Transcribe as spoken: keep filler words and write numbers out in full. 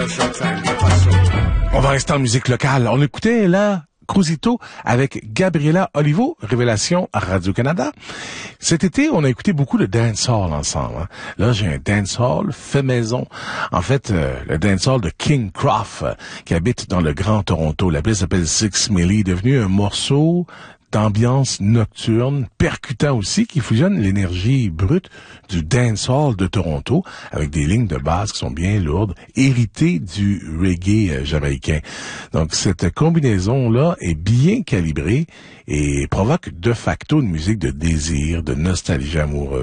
On va rester en musique locale. On écoutait là Cruzito avec Gabriela Olivo, Révélation à Radio-Canada. Cet été, on a écouté beaucoup de dancehall ensemble. Hein. Là, j'ai un dancehall fait maison. En fait, euh, le dancehall de King Croft, euh, qui habite dans le Grand Toronto. La pièce s'appelle Six Milli, devenu un morceau d'ambiance nocturne, percutant aussi, qui fusionne l'énergie brute du dancehall de Toronto avec des lignes de basse qui sont bien lourdes, héritées du reggae jamaïcain. Donc, cette combinaison-là est bien calibrée et provoque de facto une musique de désir, de nostalgie amoureuse.